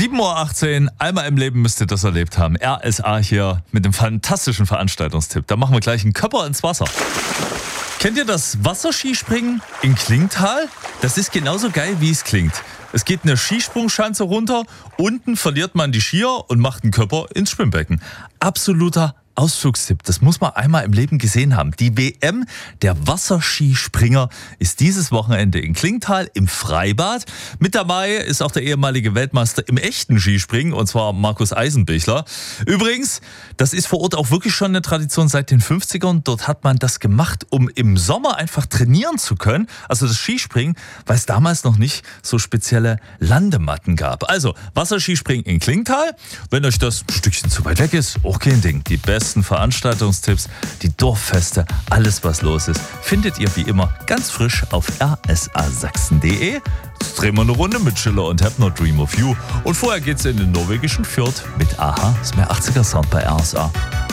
7:18 Uhr, einmal im Leben müsst ihr das erlebt haben. RSA hier mit dem fantastischen Veranstaltungstipp. Da machen wir gleich einen Körper ins Wasser. Kennt ihr das Wasserskispringen in Klingtal? Das ist genauso geil, wie es klingt. Es geht eine Skisprungschanze runter, unten verliert man die Skier und macht einen Körper ins Schwimmbecken. Absoluter Ausflugstipp, das muss man einmal im Leben gesehen haben. Die WM der Wasserskispringer ist dieses Wochenende in Klingtal im Freibad. Mit dabei ist auch der ehemalige Weltmeister im echten Skispringen, und zwar Markus Eisenbichler. Übrigens, das ist vor Ort auch wirklich schon eine Tradition seit den 50ern. Dort hat man das gemacht, um im Sommer einfach trainieren zu können. Also das Skispringen, weil es damals noch nicht so spezielle Landematten gab. Also Wasserskispringen in Klingtal. Wenn euch das ein Stückchen zu weit weg ist, auch kein Ding. Die besten Veranstaltungstipps, die Dorffeste, alles was los ist, findet ihr wie immer ganz frisch auf rsasachsen.de. Jetzt drehen wir eine Runde mit Schiller und Heppner, Dream of You. Und vorher geht's in den norwegischen Fürth mit Aha, ist mehr 80er Sound bei RSA.